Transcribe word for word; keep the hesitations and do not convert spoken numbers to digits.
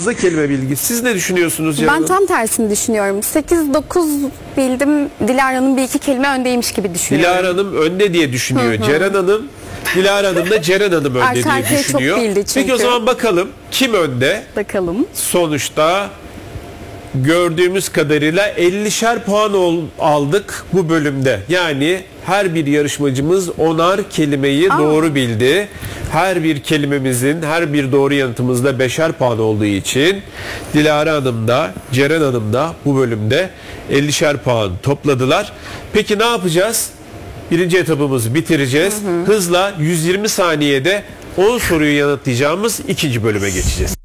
fazla kelime bilgi. Siz ne düşünüyorsunuz Ceren Ben Hanım? tam tersini düşünüyorum. sekiz dokuz bildim, Dilara'nın bir iki kelime öndeymiş gibi düşünüyorum. Dilara Hanım önde diye düşünüyor. Hı hı. Ceren Hanım, Dilara Hanım da Ceren Hanım önde Arka diye arkaya çok düşünüyor. bildi çünkü. Peki o zaman bakalım kim önde? Bakalım. Sonuçta gördüğümüz kadarıyla ellişer puan ol, aldık bu bölümde. Yani her bir yarışmacımız onar kelimeyi Aa. doğru bildi. Her bir kelimemizin, her bir doğru yanıtımızda beşer puan olduğu için Dilara Hanım da Ceren Hanım da bu bölümde ellişer puan topladılar. Peki ne yapacağız? Birinci etapımızı bitireceğiz. Hı hı. Hızla yüz yirmi saniyede on soruyu yanıtlayacağımız ikinci bölüme geçeceğiz.